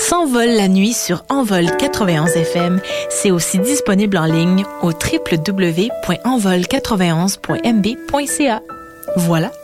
S'envole la nuit sur Envol 91 FM. C'est aussi disponible en ligne au www.envol91.mb.ca. Voilà,